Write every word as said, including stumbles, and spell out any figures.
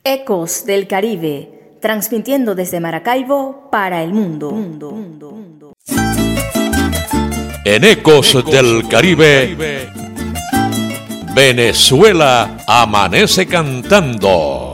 Ecos del Caribe, transmitiendo desde Maracaibo para el mundo. mundo, mundo, mundo. En Ecos del Caribe, Venezuela amanece cantando.